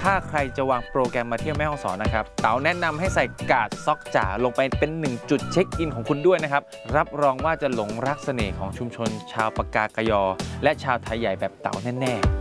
ถ้าใครจะวางโปรแกรมมาเที่ยวแม่ฮ่องสอนนะครับเต๋าแนะนำให้ใส่กาดซอกจ๋าลงไปเป็น1จุดเช็คอินของคุณด้วยนะครับรับรองว่าจะหลงรักเสน่ห์ของชุมชนชาวปากากยอและชาวไทยใหญ่แบบเต๋าแน่ๆ